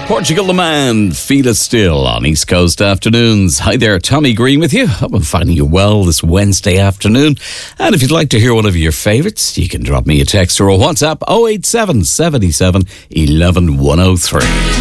Portugal the Man, Feel It Still on East Coast Afternoons. Hi there, Tommy Green with you. Hope I'm finding you well this Wednesday afternoon. And if you'd like to hear one of your favourites, you can drop me a text or a WhatsApp 087 77 11 103.